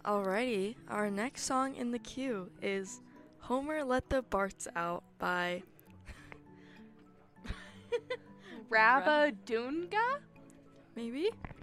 Alrighty, our next song in the queue is Homer Let the Barts Out by Rabadunga? maybe?